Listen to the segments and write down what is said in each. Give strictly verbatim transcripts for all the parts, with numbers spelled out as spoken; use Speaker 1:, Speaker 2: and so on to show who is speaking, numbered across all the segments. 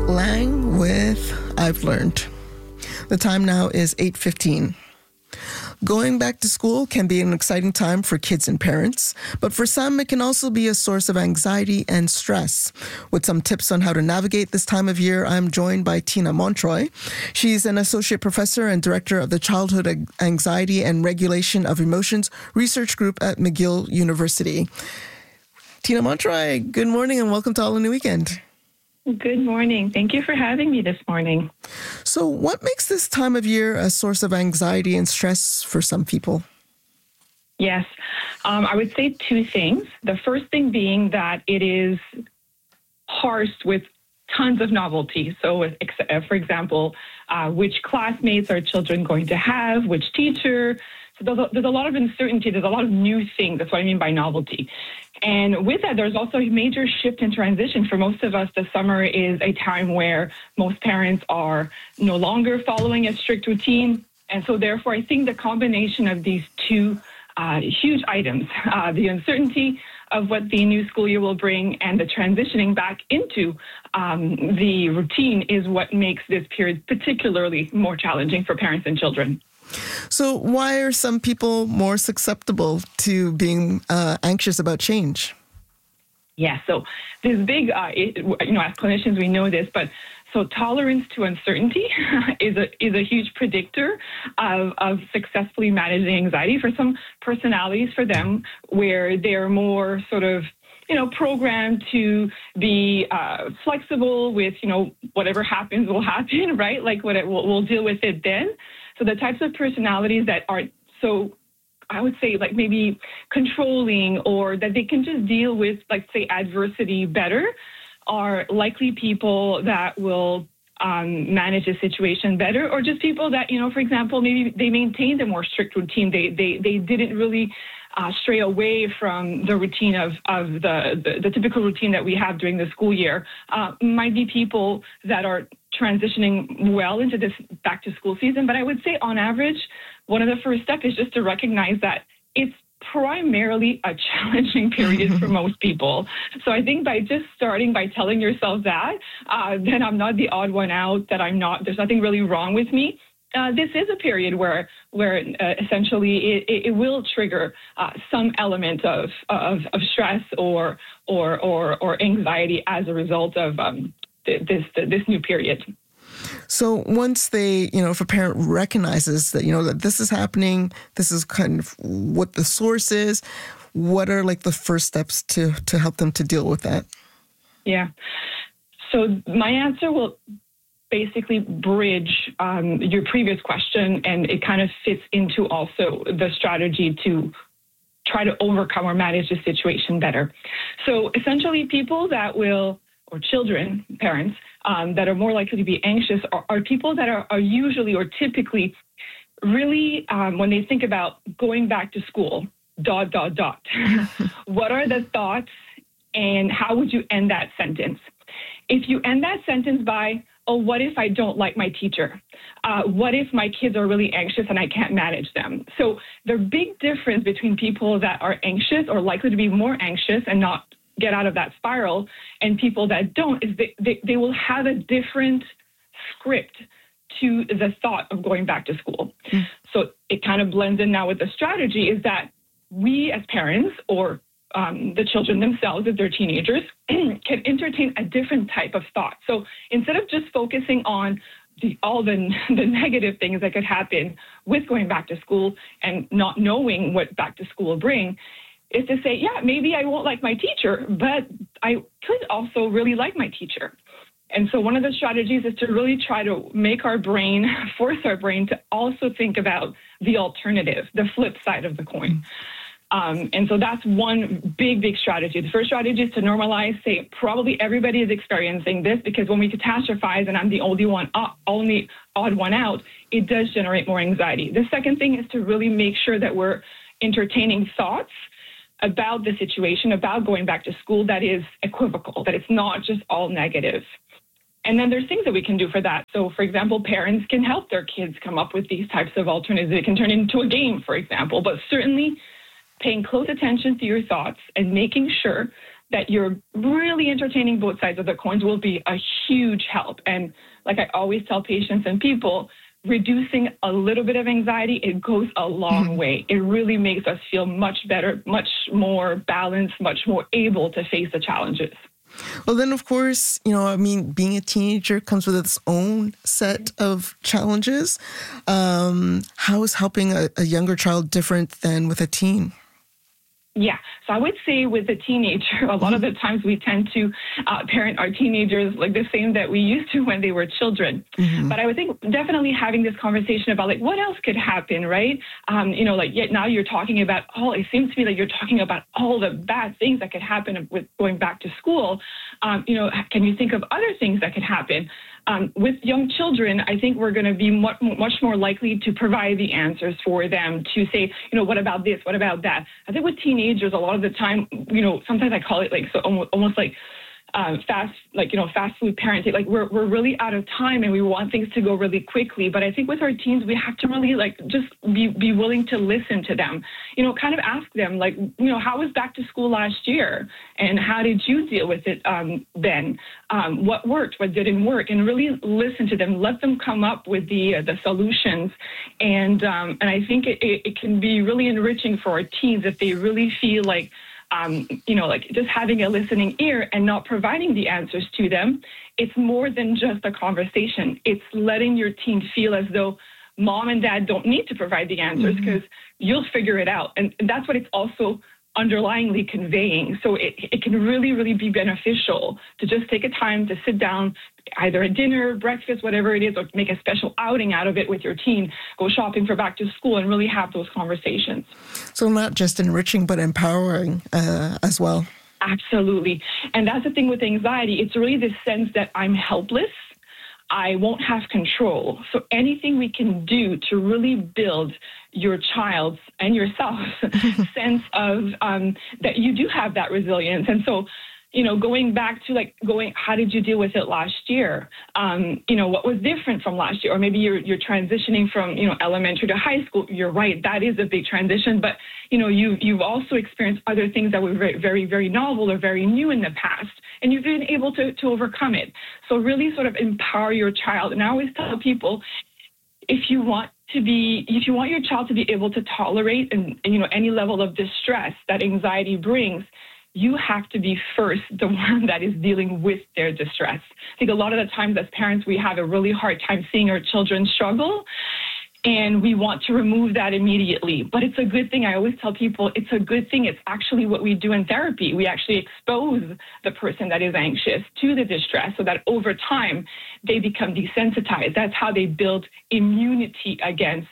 Speaker 1: Lang with I've Learned. The time now is eight fifteen. Going back to school can be an exciting time for kids and parents, but for some it can also be a source of anxiety and stress. With some tips on how to navigate this time of year, I'm joined by Tina Montroy. She's an associate professor and director of the Childhood Anxiety and Regulation of Emotions Research Group at McGill University. Tina Montroy, good morning and welcome to All in the Weekend.
Speaker 2: Good morning. Thank you for having me this morning.
Speaker 1: So what makes this time of year a source of anxiety and stress for some people?
Speaker 2: Yes, um, I would say two things. The first thing being that it is parsed with tons of novelty. So, for example, uh, which classmates are children going to have, which teacher. So there's a, there's a lot of uncertainty. There's a lot of new things. That's what I mean by novelty. And with that, there's also a major shift in transition. For most of us, the summer is a time where most parents are no longer following a strict routine. And so therefore, I think the combination of these two uh, huge items, uh, the uncertainty of what the new school year will bring and the transitioning back into um, the routine is what makes this period particularly more challenging for parents and children.
Speaker 1: So why are some people more susceptible to being uh, anxious about change?
Speaker 2: Yeah, so this big, uh, it, you know, as clinicians, we know this, but so tolerance to uncertainty is a is a huge predictor of, of successfully managing anxiety. For some personalities, for them, where they're more sort of, you know, programmed to be uh, flexible with, you know, whatever happens will happen, right? Like what it, we'll, we'll deal with it then. So the types of personalities that are so, I would say, like maybe controlling or that they can just deal with, like, say, adversity better are likely people that will um, manage a situation better, or just people that, you know, for example, maybe they maintained a more strict routine. They they they didn't really uh, stray away from the routine of, of the, the, the typical routine that we have during the school year. Uh, might be people that are transitioning well into this back to school season. But I would say on average, one of the first steps is just to recognize that it's primarily a challenging period for most people. So I think by just starting by telling yourself that, uh, then I'm not the odd one out, that I'm not, there's nothing really wrong with me. Uh, this is a period where, where uh, essentially it, it will trigger uh, some element of, of, of stress or, or, or, or anxiety as a result of um, this, this new period.
Speaker 1: So once they, you know, if a parent recognizes that, you know, that this is happening, this is kind of what the source is, what are like the first steps to, to help them to deal with that?
Speaker 2: Yeah. So my answer will basically bridge um, your previous question, and it kind of fits into also the strategy to try to overcome or manage the situation better. So essentially people that will, or children, parents, um, that are more likely to be anxious are, are people that are, are usually or typically really, um, when they think about going back to school, dot, dot, dot. What are the thoughts and how would you end that sentence? If you end that sentence by, oh, what if I don't like my teacher? Uh, what if my kids are really anxious and I can't manage them? So the big difference between people that are anxious or likely to be more anxious and not get out of that spiral and people that don't is they, they, they will have a different script to the thought of going back to school. Mm. So it kind of blends in now with the strategy is that we as parents or um, the children themselves, if they're teenagers, can entertain a different type of thought. So instead of just focusing on the, all the, the negative things that could happen with going back to school and not knowing what back to school will bring, is to say, yeah, maybe I won't like my teacher, but I could also really like my teacher. And so one of the strategies is to really try to make our brain, force our brain to also think about the alternative, the flip side of the coin. Um, and so that's one big, big strategy. The first strategy is to normalize, say, probably everybody is experiencing this, because when we catastrophize and I'm the only one, uh, only odd one out, it does generate more anxiety. The second thing is to really make sure that we're entertaining thoughts about the situation, about going back to school that is equivocal, that it's not just all negative. And then there's things that we can do for that. So, for example, parents can help their kids come up with these types of alternatives. It can turn into a game, for example, but certainly paying close attention to your thoughts and making sure that you're really entertaining both sides of the coins will be a huge help. And like I always tell patients and people, reducing a little bit of anxiety, it goes a long mm-hmm. way. It really makes us feel much better, much more balanced, much more able to face the challenges.
Speaker 1: Well, then, of course, you know, I mean, being a teenager comes with its own set of challenges. Um, how is helping a, a younger child different than with a teen?
Speaker 2: Yeah. So I would say with a teenager, a lot of the times we tend to uh, parent our teenagers like the same that we used to when they were children. Mm-hmm. But I would think definitely having this conversation about like what else could happen, right? Um, you know, like yet now you're talking about all, it seems to me like you're talking about all the bad things that could happen with going back to school. Um, you know, can you think of other things that could happen? Um, with young children, I think we're going to be much, much more likely to provide the answers for them to say, you know, what about this? What about that? I think with teenagers, a lot of the time, you know, sometimes I call it like so almost, almost like um, fast, like, you know, fast food parenting. Like we're we're really out of time and we want things to go really quickly. But I think with our teens, we have to really like just be, be willing to listen to them, you know, kind of ask them like, you know, how was back to school last year? And how did you deal with it um, then? Um, what worked? What didn't work? And really listen to them. Let them come up with the uh, the solutions. And um, and I think it, it, it can be really enriching for our teens if they really feel like, um, you know, like just having a listening ear and not providing the answers to them. It's more than just a conversation. It's letting your teen feel as though mom and dad don't need to provide the answers because mm-hmm. you'll figure it out. And that's what it's also underlyingly conveying. So it, it can really, really be beneficial to just take a time to sit down, either at dinner, breakfast, whatever it is, or make a special outing out of it with your teen, go shopping for back to school and really have those conversations.
Speaker 1: So not just enriching, but empowering uh, as well.
Speaker 2: Absolutely. And that's the thing with anxiety. It's really this sense that I'm helpless. I won't have control. So anything we can do to really build your child's and yourself's sense of um, that you do have that resilience. And so, you know, going back to like going, how did you deal with it last year? Um, you know, what was different from last year? Or maybe you're you're transitioning from, you know, elementary to high school. You're right. That is a big transition. But, you know, you, you've also experienced other things that were very, very, very novel or very new in the past. And you've been able to, to overcome it. So really sort of empower your child. And I always tell people, if you want to be, if you want your child to be able to tolerate and, and you know, any level of distress that anxiety brings, you have to be first the one that is dealing with their distress. I think a lot of the times as parents, we have a really hard time seeing our children struggle. And we want to remove that immediately. But it's a good thing. I always tell people it's a good thing. It's actually what we do in therapy. We actually expose the person that is anxious to the distress so that over time they become desensitized. That's how they build immunity against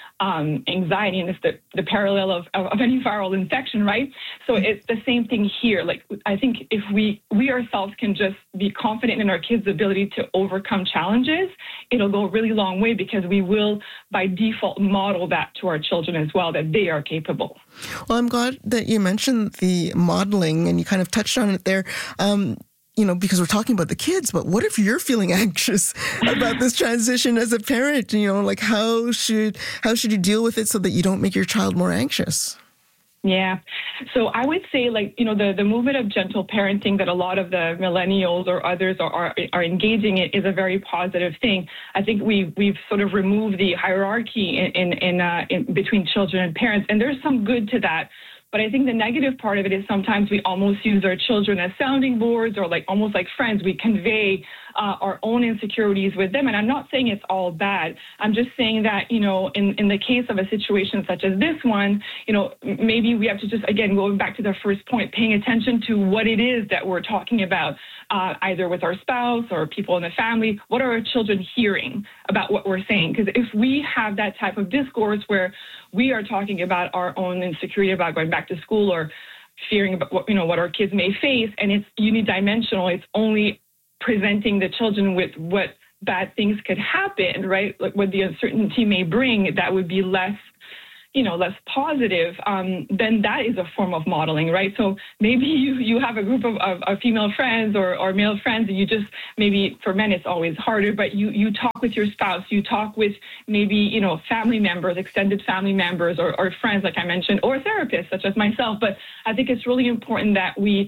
Speaker 2: Um, anxiety, and it's the, the parallel of, of, of any viral infection, right? So it's the same thing here. Like, I think if we, we ourselves can just be confident in our kids' ability to overcome challenges, it'll go a really long way because we will, by default, model that to our children as well, that they are capable.
Speaker 1: Well, I'm glad that you mentioned the modeling and you kind of touched on it there. Um, You know, because we're talking about the kids, but what if you're feeling anxious about this transition as a parent? You know, like how should how should you deal with it so that you don't make your child more anxious?
Speaker 2: Yeah. So I would say, like, you know, the, the movement of gentle parenting that a lot of the millennials or others are, are, are engaging in is a very positive thing. I think we, we've sort of removed the hierarchy in, in, in, uh, in between children and parents, and there's some good to that. But I think the negative part of it is sometimes we almost use our children as sounding boards or like almost like friends. We convey uh, our own insecurities with them. And I'm not saying it's all bad. I'm just saying that, you know, in, in the case of a situation such as this one, you know, maybe we have to just, again, going back to the first point, paying attention to what it is that we're talking about, uh, either with our spouse or people in the family. What are our children hearing about what we're saying? Because if we have that type of discourse where we are talking about our own insecurity about going back to school or fearing about what, you know, what our kids may face, and it's unidimensional, it's only presenting the children with what bad things could happen, right? Like what the uncertainty may bring, that would be less, you know, less positive, um, then that is a form of modeling, right? So maybe you, you have a group of, of, of female friends or, or male friends, and you just, maybe for men it's always harder, but you, you talk with your spouse, you talk with maybe, you know, family members, extended family members or, or friends, like I mentioned, or therapists such as myself. But I think it's really important that we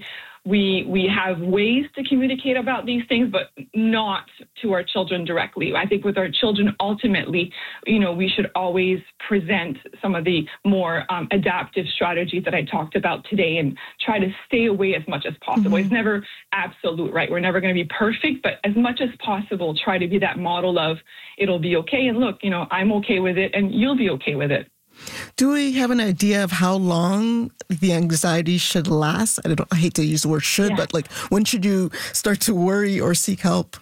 Speaker 2: we we have ways to communicate about these things, but not to our children directly. I think with our children, ultimately, you know, we should always present some of the more um, adaptive strategies that I talked about today and try to stay away as much as possible. Mm-hmm. It's never absolute, right? We're never going to be perfect, but as much as possible, try to be that model of it'll be okay. And look, you know, I'm okay with it and you'll be okay with it.
Speaker 1: Do we have an idea of how long the anxiety should last? I don't I hate to use the word should, yeah. but like when should you start to worry or seek help?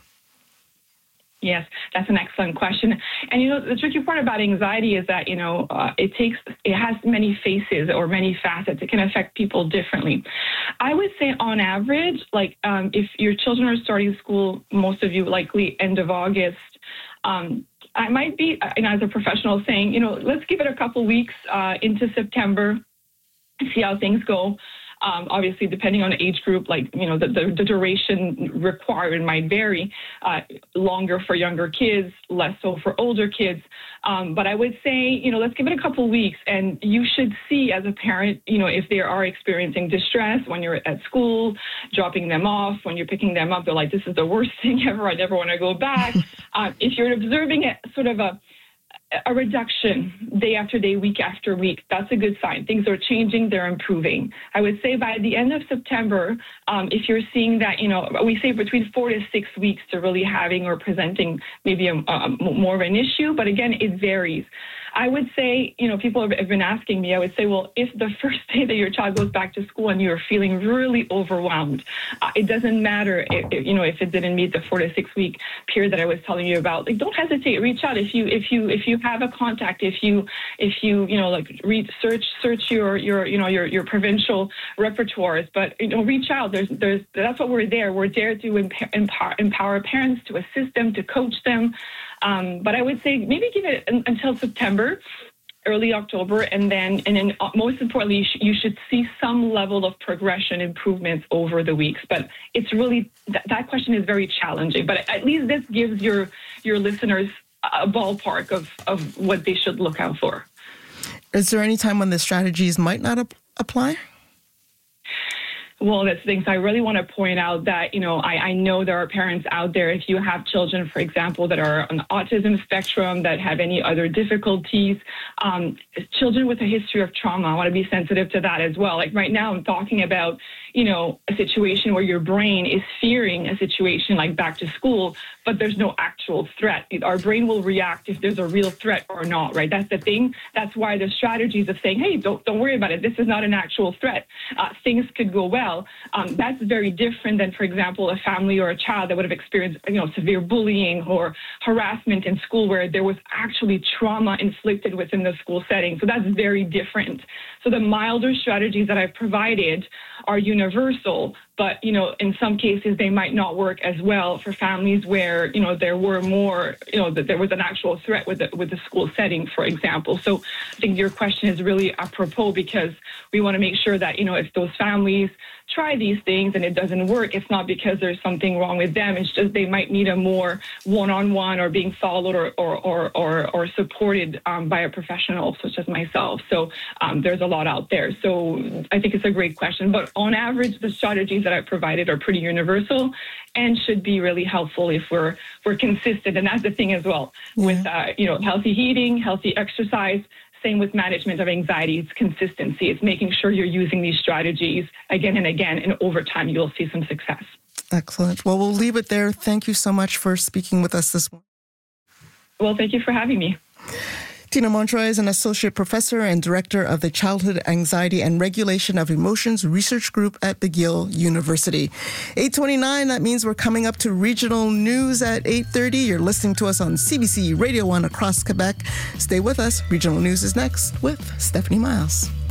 Speaker 2: Yes, that's an excellent question. And, you know, the tricky part about anxiety is that, you know, uh, it takes, it has many faces or many facets. It can affect people differently. I would say on average, like um, if your children are starting school, most of you likely end of August, um, I might be, and as a professional, saying, you know, let's give it a couple weeks uh, into September, see how things go. Um, obviously, depending on the age group, like, you know, the, the, the duration required might vary, uh, longer for younger kids, less so for older kids. Um, but I would say, you know, let's give it a couple weeks, and you should see as a parent, you know, if they are experiencing distress when you're at school, dropping them off, when you're picking them up, they're like, this is the worst thing ever, I never want to go back. uh, if you're observing it, sort of a a reduction day after day, week after week, that's a good sign. Things are changing, they're improving. I would say by the end of September, um, if you're seeing that, you know, we say between four to six weeks to really having or presenting maybe a, a more of an issue, but again, it varies. I would say, you know, people have been asking me, I would say, well, if the first day that your child goes back to school and you're feeling really overwhelmed, uh, it doesn't matter, if, if, you know, if it didn't meet the four to six week period that I was telling you about. Like, don't hesitate, reach out. If you, if you, if you have a contact, if you, if you, you know, like read, search, search your, your, you know, your, your provincial repertoires, but, you know, reach out. There's, there's, that's what we're there. We're there to empower, empower parents, to assist them, to coach them. Um, but I would say maybe give it until September, early October, and then, and then most importantly, you, sh- you should see some level of progression improvements over the weeks. But it's really, th- that question is very challenging. But at least this gives your your listeners a ballpark of, of what they should look out for.
Speaker 1: Is there any time when the strategies might not ap- apply?
Speaker 2: Well, that's the thing. So I really want to point out that, you know, I, I know there are parents out there, if you have children, for example, that are on the autism spectrum, that have any other difficulties, um, children with a history of trauma, I want to be sensitive to that as well. Like right now, I'm talking about, you know, a situation where your brain is fearing a situation like back to school, but there's no actual threat. Our brain will react if there's a real threat or not, right? That's the thing. That's why the strategies of saying, hey, don't don't worry about it. This is not an actual threat. Uh, things could go well. Um, that's very different than, for example, a family or a child that would have experienced, you know, severe bullying or harassment in school where there was actually trauma inflicted within the school setting. So that's very different. So the milder strategies that I've provided are universal, but, you know, in some cases they might not work as well for families where, you know, there were more, you know, that there was an actual threat with the, with the school setting, for example. So I think your question is really apropos because we want to make sure that, you know, if those families try these things and it doesn't work, it's not because there's something wrong with them. It's just they might need a more one-on-one or being followed or or or or, or supported um, by a professional such as myself. So um, there's a lot out there. So I think it's a great question. But on average, the strategies that I provided are pretty universal and should be really helpful if we're we're consistent. And that's the thing as well yeah. with uh, you know, healthy eating, healthy exercise. Same with management of anxiety. It's consistency. It's making sure you're using these strategies again and again, and over time you'll see some success.
Speaker 1: Excellent. Well, we'll leave it there. Thank you so much for speaking with us this morning.
Speaker 2: Well, thank you for having me.
Speaker 1: Tina Montroy is an associate professor and director of the Childhood Anxiety and Regulation of Emotions Research Group at McGill University. eight twenty-nine, that means we're coming up to regional news at eight thirty. You're listening to us on C B C Radio one across Quebec. Stay with us. Regional news is next with Stephanie Miles.